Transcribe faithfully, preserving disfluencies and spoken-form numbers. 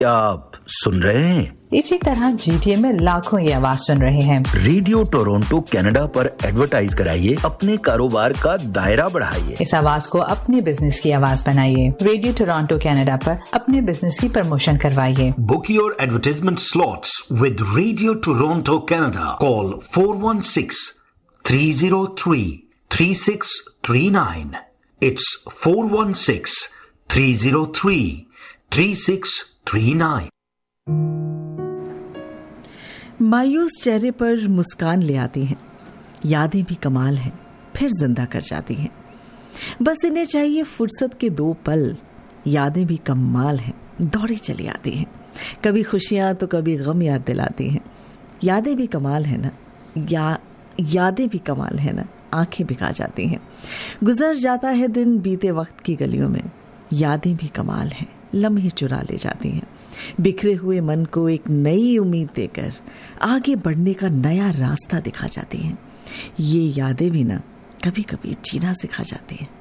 क्या आप सुन रहे हैं? इसी तरह जीटीए में लाखों ये आवाज सुन रहे हैं। रेडियो टोरंटो कनाडा पर एडवर्टाइज कराइए, अपने कारोबार का दायरा बढ़ाइए। इस आवाज को अपने बिजनेस की आवाज बनाइए। रेडियो टोरंटो कनाडा पर अपने बिजनेस की प्रमोशन करवाइए। Book your advertisement slots with Radio Toronto Canada. Call four one six, three zero three, three six three nine. It's four one six, three zero three, three six three nine. मायूस चेहरे पर मुस्कान ले आती हैं, यादें भी कमाल हैं, फिर जिंदा कर जाती हैं। बस इन्हें चाहिए फुर्सत के दो पल, यादें भी कमाल हैं, दौड़ी चली आती हैं। कभी खुशियां तो कभी गम याद दिलाती हैं। यादें भी कमाल है ना, या यादें भी कमाल है ना, आंखें भिगा जाती हैं। गुजर जाता है दिन बीते वक्त की गलियों में, यादें भी कमाल हैं, लम्हे चुरा ले जाती हैं। बिखरे हुए मन को एक नई उम्मीद देकर आगे बढ़ने का नया रास्ता दिखा जाती हैं। ये यादें भी ना कभी कभी जीना सिखा जाती हैं।